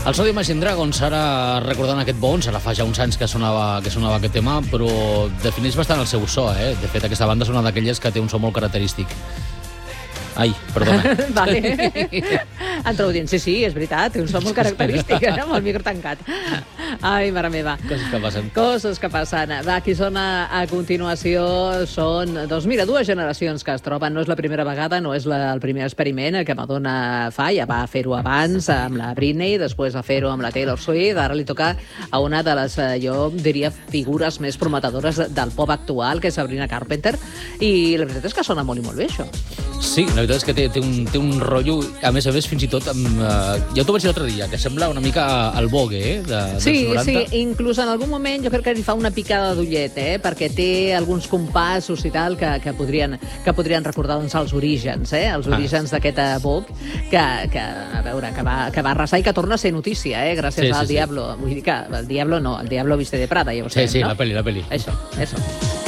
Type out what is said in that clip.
El so d'Imagine Dragons, ara recordant aquest Bones, ara fa ja uns anys que sonava aquest tema, però defineix bastant el seu so, eh? De fet, aquesta banda és una d'aquelles que té un so molt característic. Ai, perdona. Vale. Entrau dient, sí, és veritat, té un so molt característic, amb el micro tancat. Ai, mare meva. Coses que passen. Coses que passen. Va, qui sona a continuació són, doncs mira, dues generacions que es troben. No és la primera vegada, no és el primer experiment que Madonna fa. Ja va fer-ho abans amb la Britney, després va fer-ho amb la Taylor Swift. Ara li toca a una de les, jo diria, figures més prometedores del pop actual, que és Sabrina Carpenter. I la veritat és que sona molt i molt bé, això. Sí, la veritat és que té un rotllo, a més, fins i tot, ja t'ho vaig dir l'altre dia, que sembla una mica el Vogue, dels 90. Sí, inclús en algun moment jo crec que li fa una picada d'ullet, perquè té alguns compassos i tal que podrien recordar doncs, els orígens, els orígens d'aquest Vogue, a veure, que va arrasar i que torna a ser notícia, gràcies al Diablo. Vull dir que el Diablo no, el Diablo viste de Prada, ja ho sabem, Sí, no? la peli. Eso.